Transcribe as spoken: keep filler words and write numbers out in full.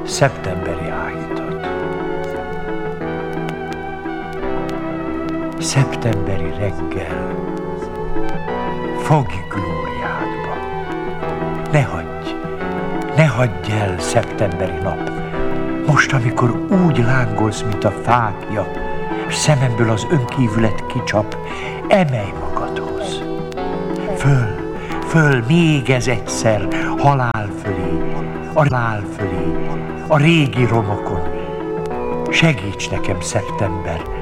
szeptemberi áhítat. Szeptemberi reggel, fogj glóriádba. Ne hagyj, ne hagyj el, szeptemberi nap. Most, amikor úgy lángolsz, mint a fákja, s szememből az önkívület kicsap, emelj magadhoz. Föl, föl még ez egyszer, halál fölé, a halál fölé, a régi romokon. Segíts nekem, szeptember,